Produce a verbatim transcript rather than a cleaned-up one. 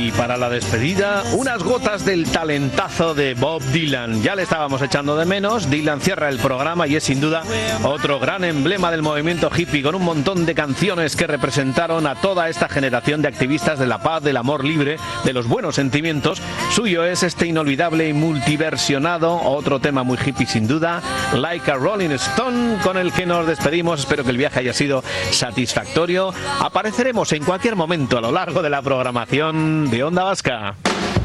Y para la despedida, unas gotas del talentazo de Bob Dylan. Ya le estábamos echando de menos. Dylan cierra el programa y es sin duda otro gran emblema del movimiento hippie, con un montón de canciones que representaron a toda esta generación de activistas de la paz, del amor libre, de los buenos sentimientos. Suyo es este inolvidable y multiversionado, otro tema muy hippie sin duda, Like a Rolling Stone, con el que nos despedimos. Espero que el viaje haya sido satisfactorio. Apareceremos en cualquier momento a lo largo de la programación de Onda Vasca.